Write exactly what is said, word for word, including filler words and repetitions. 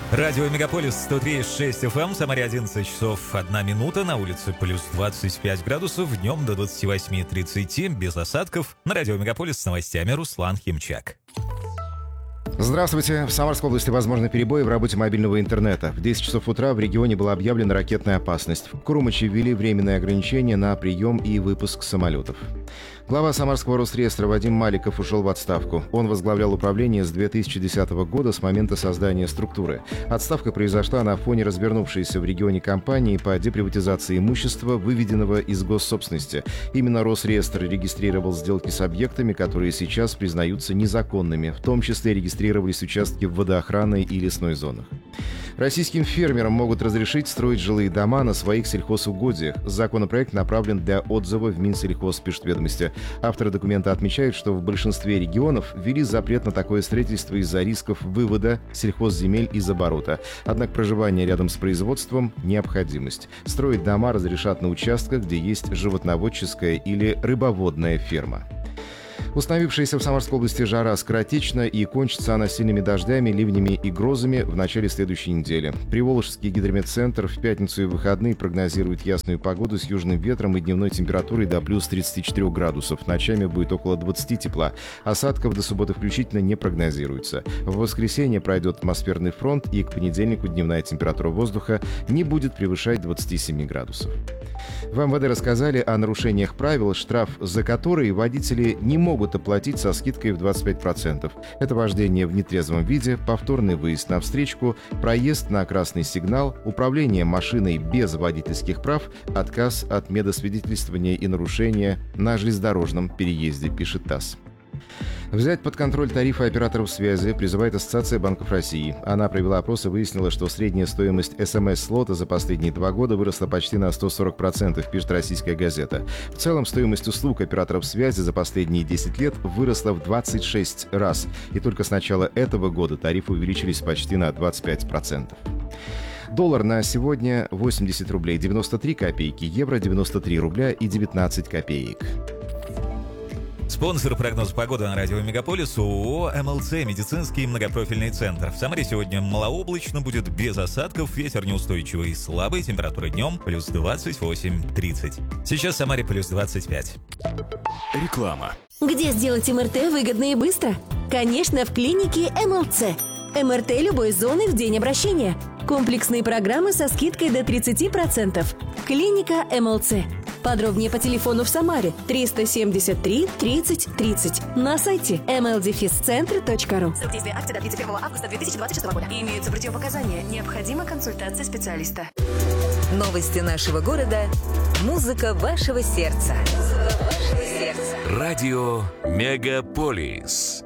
Радио Мегаполис сто три и шесть эф эм, Самаре одиннадцать часов одна минута, на улице плюс двадцать пять градусов, днем до двадцати восьми тридцати, без осадков. На Радио Мегаполис с новостями Руслан Химчак. Здравствуйте. В Самарской области возможны перебои в работе мобильного интернета. В десять часов утра в регионе была объявлена ракетная опасность. В Крумаче ввели временные ограничения на прием и выпуск самолетов. Глава Самарского Росреестра Вадим Маликов ушел в отставку. Он возглавлял управление с две тысячи десятого года, с момента создания структуры. Отставка произошла на фоне развернувшейся в регионе кампании по деприватизации имущества, выведенного из госсобственности. Именно Росреестр регистрировал сделки с объектами, которые сейчас признаются незаконными, в том числе регистрировались участки в водоохранной и лесной зонах. Российским фермерам могут разрешить строить жилые дома на своих сельхозугодиях. Законопроект направлен для отзыва в Минсельхоз, пишет ведомости. Авторы документа отмечают, что в большинстве регионов ввели запрет на такое строительство из-за рисков вывода сельхозземель из оборота. Однако проживание рядом с производством – необходимость. Строить дома разрешат на участках, где есть животноводческая или рыбоводная ферма. Установившаяся в Самарской области жара скоротечна, и кончится она сильными дождями, ливнями и грозами в начале следующей недели. Приволжский гидрометцентр в пятницу и выходные прогнозирует ясную погоду с южным ветром и дневной температурой до плюс тридцати четырёх градусов. Ночами будет около двадцати тепла. Осадков до субботы включительно не прогнозируется. В воскресенье пройдет атмосферный фронт, и к понедельнику дневная температура воздуха не будет превышать двадцати семи градусов. В эм вэ дэ рассказали о нарушениях правил, штраф за которые водители не могут оплатить со скидкой в двадцать пять процентов. Это вождение в нетрезвом виде, повторный выезд на встречку, проезд на красный сигнал, управление машиной без водительских прав, отказ от медосвидетельствования и нарушения на железнодорожном переезде, пишет ТАСС. Взять под контроль тарифы операторов связи призывает Ассоциация банков России. Она провела опрос и выяснила, что средняя стоимость эс эм эс-слота за последние два года выросла почти на сто сорок процентов, пишет «Российская газета». В целом, стоимость услуг операторов связи за последние десять лет выросла в двадцать шесть раз. И только с начала этого года тарифы увеличились почти на двадцать пять процентов. Доллар на сегодня восемьдесят рублей девяносто три копейки, евро девяносто три рубля и девятнадцать копеек. Спонсор прогноза погоды на радио Мегаполис ООО эм эл цэ «Медицинский многопрофильный центр». В Самаре сегодня малооблачно, будет без осадков, ветер неустойчивый и слабый, температура днем плюс двадцать восемь тридцать. Сейчас в Самаре плюс двадцать пять. Реклама. Где сделать эм эр тэ выгодно и быстро? Конечно, в клинике эм эл цэ. эм эр тэ любой зоны в день обращения. Комплексные программы со скидкой до тридцати процентов. Клиника эм эл цэ. Подробнее по телефону в Самаре триста семьдесят три тридцать тридцать. На сайте эм эл дефис центр точка ру. Срок действия акции до тридцать первого августа две тысячи двадцать шестого года. Имеются противопоказания. Необходима консультация специалиста. Новости нашего города. Музыка вашего сердца. Радио Мегаполис.